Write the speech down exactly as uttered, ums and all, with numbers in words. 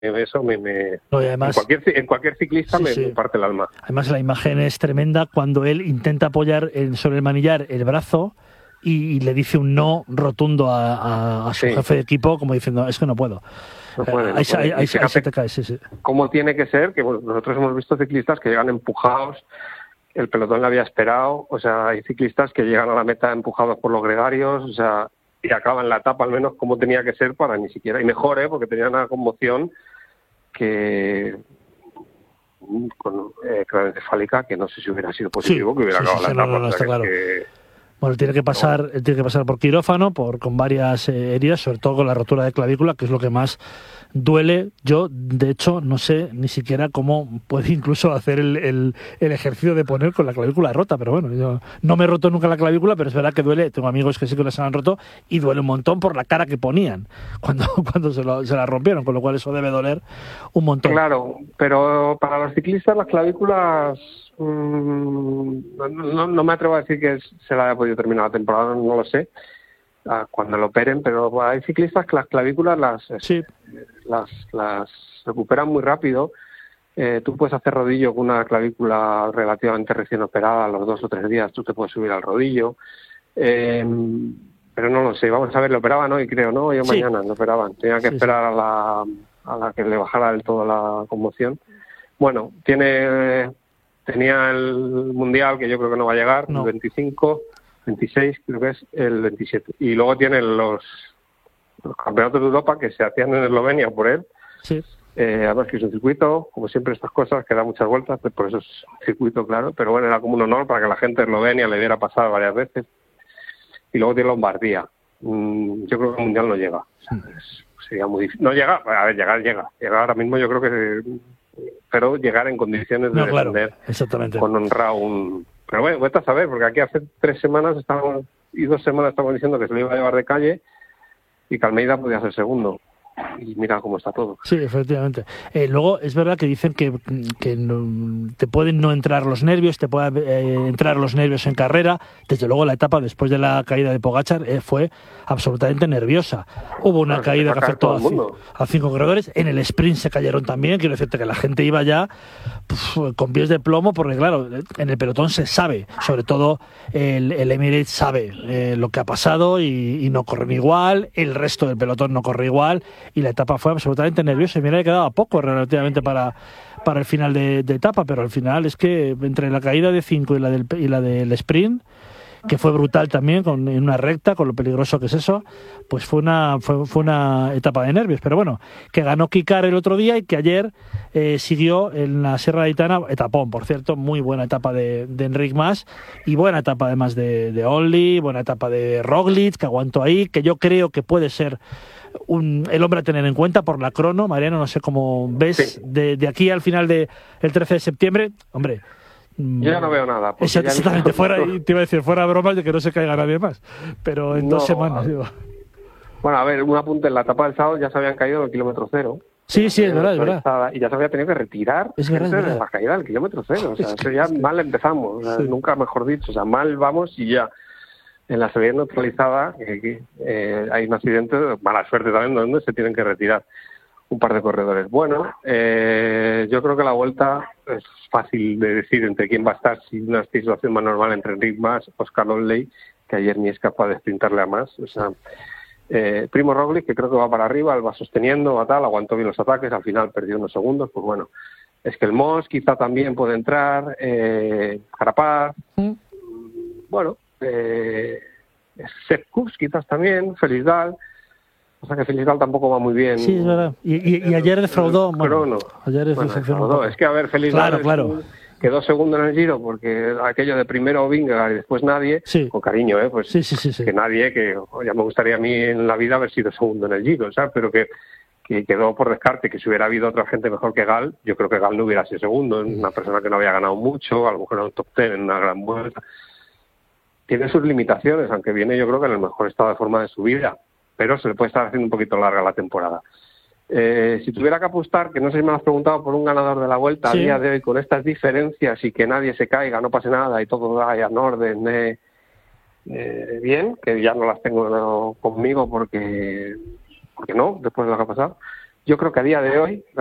eso me, me no, y además, en cualquier en cualquier ciclista sí, me, sí. me parte el alma. Además la imagen es tremenda cuando él intenta apoyar en, sobre el manillar el brazo y, y le dice un no rotundo a, a, a su Sí. jefe de equipo, como diciendo, es que no puedo. No puede, eh, no ahí, puede. ahí, ahí, Fíjate ahí se te cae, sí, sí. Cómo tiene que ser, que bueno, nosotros hemos visto ciclistas que llegan empujados, el pelotón le había esperado, o sea, hay ciclistas que llegan a la meta empujados por los gregarios, o sea, y acaban la etapa al menos como tenía que ser para ni siquiera, y mejor, ¿eh? Porque tenía una conmoción que con eh, craneoencefálica que no sé si hubiera sido positivo, sí, que hubiera sí, acabado sí, la sí, etapa. no, no, no, O sea, está claro. que, Bueno, tiene que pasar, no. tiene que pasar por quirófano, por con varias eh, heridas, sobre todo con la rotura de clavícula, que es lo que más duele. Yo, de hecho, no sé ni siquiera cómo puede incluso hacer el, el, el ejercicio de poner con la clavícula rota, pero bueno, yo no me he roto nunca la clavícula, pero es verdad que duele. Tengo amigos que sí que se la han roto y duele un montón por la cara que ponían cuando, cuando se, lo, se la rompieron, con lo cual eso debe doler un montón. Claro, pero para los ciclistas las clavículas mmm, no, no, no me atrevo a decir que se la haya podido terminar la temporada, no lo sé, cuando lo operen, pero hay ciclistas que las clavículas las, sí. las, las recuperan muy rápido. Eh, tú puedes hacer rodillo con una clavícula relativamente recién operada, a los dos o tres días tú te puedes subir al rodillo. Eh, pero no lo sé, vamos a ver, lo operaban hoy creo, ¿no? Hoy o Sí. mañana lo operaban, tenía que Sí, esperar a la, a la que le bajara del todo la conmoción. Bueno, tiene tenía el Mundial, que yo creo que no va a llegar, no. el veinticinco, veintiséis creo que es, el veintisiete. Y luego tiene los, los campeonatos de Europa que se hacían en Eslovenia por él. Sí. Eh, además que es un circuito, como siempre estas cosas, que da muchas vueltas, por eso es circuito, claro, pero bueno, era como un honor para que la gente de Eslovenia le diera pasar varias veces. Y luego tiene Lombardía. Mm, yo creo que el Mundial no llega. O sea, es, sería muy difícil. No llega, a ver, llegar, llega. Llegar ahora mismo yo creo que... Pero llegar en condiciones de no, claro, defender exactamente. con honra un... Pero bueno, vuelta a saber, porque aquí hace tres semanas estábamos, y dos semanas estábamos diciendo que se lo iba a llevar de calle y que Almeida podía ser segundo. Y mira cómo está todo. Sí, efectivamente. Eh, luego es verdad que dicen que, que no, te pueden no entrar los nervios, te pueden eh, entrar los nervios en carrera. Desde luego la etapa después de la caída de Pogačar eh, fue absolutamente nerviosa. Hubo una bueno, caída que afectó a, c- a cinco corredores. En el sprint se cayeron también. Quiero decirte que la gente iba ya puf, con pies de plomo porque claro, en el pelotón se sabe, sobre todo el, el Emirates sabe eh, lo que ha pasado y, y no corren igual, el resto del pelotón no corre igual. Y la etapa fue absolutamente nerviosa. Y mira, le quedaba poco relativamente para, para el final de, de etapa, pero al final es que entre la caída de cinco y la del, y la del sprint, que fue brutal también, con, en una recta, con lo peligroso que es eso, pues fue una, fue, fue una etapa de nervios. Pero bueno, que ganó Kikar el otro día y que ayer eh, siguió en la Sierra Gaitana, etapón, por cierto, muy buena etapa de, de Enric Mas y buena etapa además de, de Only, buena etapa de Roglic, que aguantó ahí, que yo creo que puede ser Un, el hombre a tener en cuenta por la crono. Mariano, no sé cómo ves sí. de, de aquí al final del de, trece de septiembre, hombre. Yo ya no veo nada. Es exactamente, fuera, y te iba a decir, fuera bromas de que no se caiga nadie más, pero en no, dos semanas, digo. Bueno, a ver, un apunte, en la etapa del sábado ya se habían caído del kilómetro cero. Sí, sí, es verdad, es verdad. Y ya se había tenido que retirar es verdad, es verdad. de la caída del kilómetro cero. O sea, es que, eso ya es que... mal empezamos, o sea, sí. nunca mejor dicho. O sea, mal vamos y ya. En la salida neutralizada eh, eh, hay un accidente, mala suerte también, donde se tienen que retirar un par de corredores. Bueno, eh, yo creo que la vuelta es fácil de decir entre quién va a estar, si una situación más normal entre Enric Mas, Oscar Longley, que ayer ni es capaz de sprintarle a más. O sea, eh, Primo Roglic, que creo que va para arriba, él va sosteniendo, va tal, aguantó bien los ataques, al final perdió unos segundos, pues bueno. Es que el Moss quizá también puede entrar, eh, Carapaz, ¿Mm? bueno... Eh, Sepp Kuss quizás también, Felizgal, o sea que Felizgal tampoco va muy bien. Sí, es verdad. Y, y, y ayer defraudó. Bueno, no. ayer es bueno, defraudó. Es que a ver, Felizgal claro, claro. quedó segundo en el Giro porque aquello de primero Vingegaard y después nadie, sí. con cariño, ¿eh? Pues sí, sí, sí, sí. que nadie, que ya me gustaría a mí en la vida haber sido segundo en el Giro, ¿sabes? Pero que, que quedó por descarte, que si hubiera habido otra gente mejor que Gal, yo creo que Gal no hubiera sido segundo, una persona que no había ganado mucho, a lo mejor era un top ten en una gran vuelta. Tiene sus limitaciones, aunque viene yo creo que en el mejor estado de forma de su vida, pero se le puede estar haciendo un poquito larga la temporada. Eh, si tuviera que apostar, que no sé si me has preguntado por un ganador de la Vuelta, sí. A día de hoy con estas diferencias y que nadie se caiga, no pase nada y todo vaya en orden, eh, eh, bien, que ya no las tengo no, conmigo porque, porque no, después de lo que ha pasado. yo creo que a día de hoy